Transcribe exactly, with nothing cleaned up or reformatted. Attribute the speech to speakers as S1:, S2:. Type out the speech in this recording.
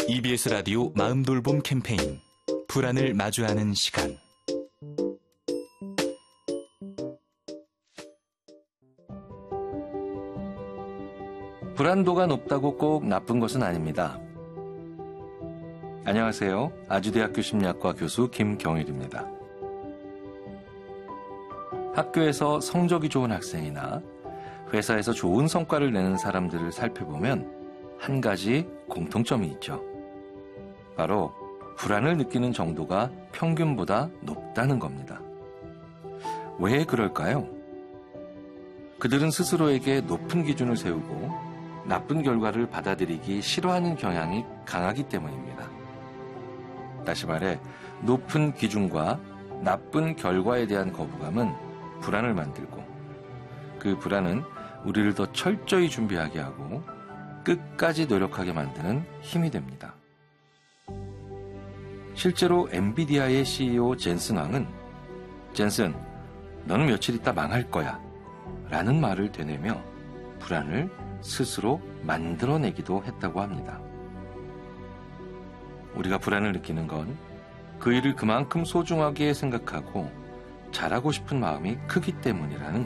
S1: 이비에스 라디오 마음돌봄 캠페인 불안을 마주하는 시간.
S2: 불안도가 높다고 꼭 나쁜 것은 아닙니다. 안녕하세요. 아주대학교 심리학과 교수 김경일입니다. 학교에서 성적이 좋은 학생이나 회사에서 좋은 성과를 내는 사람들을 살펴보면 한 가지 공통점이 있죠. 바로 불안을 느끼는 정도가 평균보다 높다는 겁니다. 왜 그럴까요? 그들은 스스로에게 높은 기준을 세우고 나쁜 결과를 받아들이기 싫어하는 경향이 강하기 때문입니다. 다시 말해, 높은 기준과 나쁜 결과에 대한 거부감은 불안을 만들고, 그 불안은 우리를 더 철저히 준비하게 하고 끝까지 노력하게 만드는 힘이 됩니다. 실제로 엔비디아의 씨이오 젠슨 왕은 젠슨, 너는 며칠 있다 망할 거야 라는 말을 되뇌며 불안을 스스로 만들어내기도 했다고 합니다. 우리가 불안을 느끼는 건 그 일을 그만큼 소중하게 생각하고 잘하고 싶은 마음이 크기 때문이라는